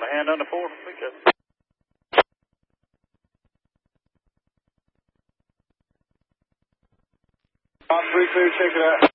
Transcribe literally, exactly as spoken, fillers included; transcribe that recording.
a hand on the four from pickup. Bob three clear, check it out.